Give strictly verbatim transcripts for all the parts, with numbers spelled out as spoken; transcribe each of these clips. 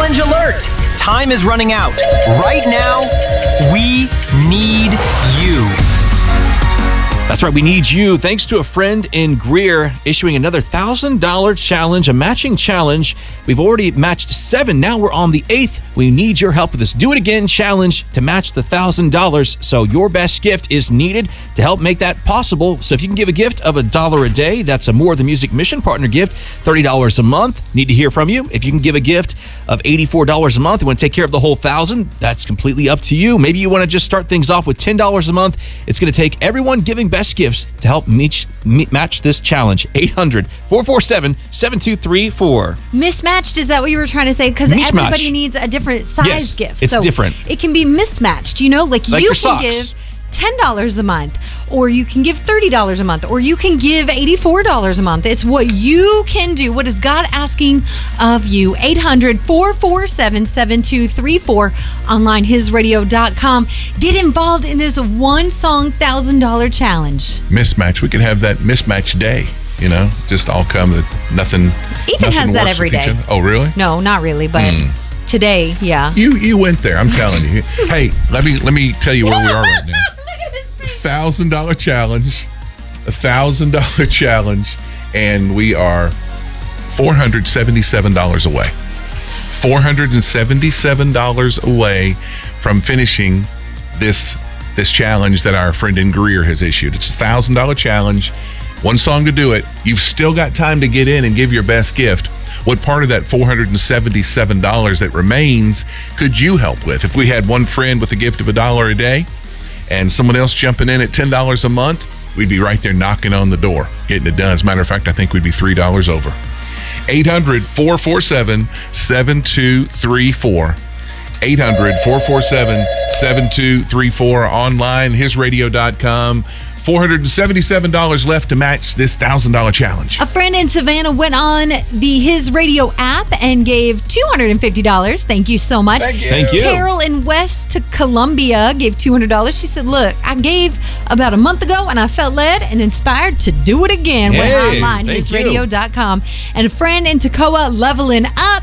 Challenge alert! Time is running out. Right now, we need you. That's right, we need you. Thanks to a friend in Greer issuing another one thousand dollars challenge, a matching challenge. We've already matched seven. Now we're on the eighth. We need your help with this Do It Again challenge to match the one thousand dollars. So your best gift is needed to help make that possible. So if you can give a gift of a dollar a day, that's a More of the Music Mission Partner gift, thirty dollars a month. Need to hear from you. If you can give a gift of eighty-four dollars a month and want to take care of the whole one thousand dollars, that's completely up to you. Maybe you want to just start things off with ten dollars a month. It's going to take everyone giving best gifts to help meet, meet, match this challenge. eight hundred, four four seven, seven two three four. Mismatched, is that what you were trying to say? Because everybody needs a different size yes, gift. It's so different. It can be mismatched, you know, like, like you your can socks. give ten dollars a month, or you can give thirty dollars a month, or you can give eighty-four dollars a month. It's what you can do. What is God asking of you? eight hundred, four four seven, seven two three four, online his radio dot com. Get involved in this one song one thousand dollars challenge. Mismatch. We could have that mismatch day, you know, just all come with nothing. Ethan nothing has that works every with each day. other. Oh, really? No, not really, but Mm. today, yeah. You you went there. I'm telling you. Hey, let me let me tell you where we are right now. Look at his face. Thousand dollar challenge, a thousand dollar challenge, and we are four hundred seventy-seven dollars away. Four hundred and seventy-seven dollars away from finishing this this challenge that our friend in Greer has issued. It's a thousand dollar challenge, one song to do it. You've still got time to get in and give your best gift. What part of that four hundred seventy-seven dollars that remains could you help with? If we had one friend with a gift of a dollar a day and someone else jumping in at ten dollars a month, we'd be right there knocking on the door, getting it done. As a matter of fact, I think we'd be three dollars over. eight hundred, four four seven, seven two three four. eight hundred, four four seven, seven two three four. Online, his radio dot com. four hundred seventy-seven dollars left to match this one thousand dollars challenge. A friend in Savannah went on the His Radio app and gave two hundred fifty dollars. Thank you so much. Thank you. Thank you. Carol in West Columbia gave two hundred dollars. She said, look, I gave about a month ago and I felt led and inspired to do it again. Hey, Went online, thank his radio dot com. And a friend in Toccoa leveling up,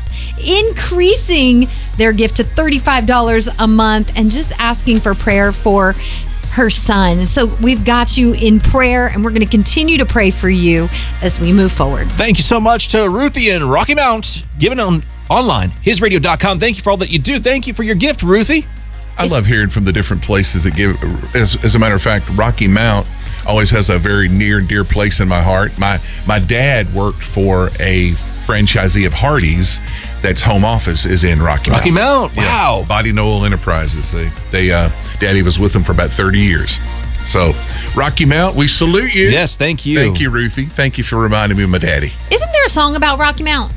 increasing their gift to thirty-five dollars a month and just asking for prayer for her son. So we've got you in prayer, and we're going to continue to pray for you as we move forward. Thank you so much to Ruthie in Rocky Mount, giving on online, his radio dot com. Thank you for all that you do. Thank you for your gift, Ruthie. I love hearing from the different places that give. As, as a matter of fact, Rocky Mount always has a very near and dear place in my heart. My my dad worked for a franchisee of Hardee's that's home office is in Rocky Mount. Rocky Mount, wow. Yeah, Body Noel Enterprises. They, they, uh, Daddy was with them for about thirty years. So, Rocky Mount, we salute you. Yes, thank you. Thank you, Ruthie. Thank you for reminding me of my daddy. Isn't there a song about Rocky Mount?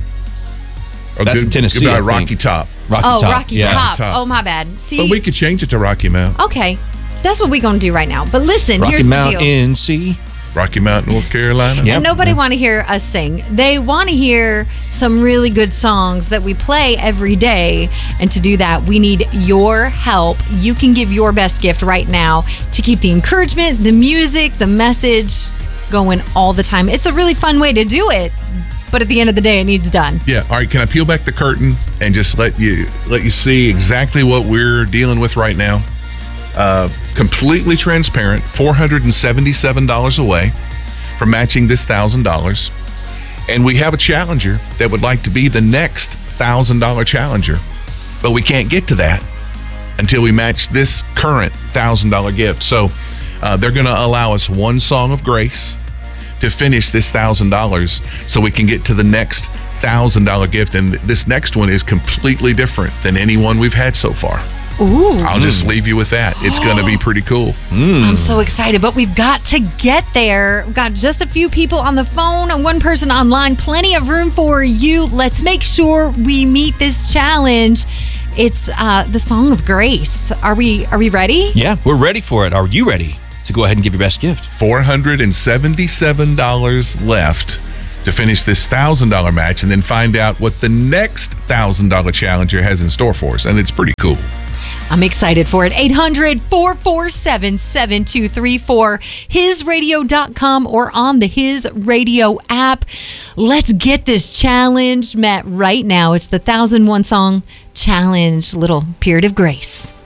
Oh, That's in Tennessee, About I Rocky think. Top. Rocky oh, Top. Rocky yeah. Top. Top. Oh, my bad. See, But we could change it to Rocky Mount. okay, that's what we're going to do right now. But listen, Rocky here's Mount the deal. N C. Rocky Mount, North Carolina. Yep. And nobody want to hear us sing. They want to hear some really good songs that we play every day. And to do that, we need your help. You can give your best gift right now to keep the encouragement, the music, the message going all the time. It's a really fun way to do it. But at the end of the day, it needs done. Yeah. All right. Can I peel back the curtain and just let you let you see exactly what we're dealing with right now? Uh, completely transparent. four hundred seventy-seven dollars away from matching this one thousand dollars. And we have a challenger that would like to be the next one thousand dollars challenger. But we can't get to that until we match this current one thousand dollars gift. So uh, they're going to allow us one song of grace to finish this one thousand dollars so we can get to the next one thousand dollars gift. And this next one is completely different than any one we've had so far. Ooh. I'll just leave you with that. It's going to be pretty cool. I'm so excited, but we've got to get there. We've got just a few people on the phone and one person online. Plenty of room for you. Let's make sure we meet this challenge. It's uh, the Song of Grace. Are we Are we ready? Yeah, we're ready for it. Are you ready to go ahead and give your best gift? four hundred seventy-seven dollars left to finish this one thousand dollars match and then find out what the next one thousand dollars challenger has in store for us. And it's pretty cool. I'm excited for it. eight hundred, four four seven, seven two three four, his radio dot com, or on the His Radio app. Let's get this challenge met right now. It's the one thousand one Song Challenge. Little period of grace.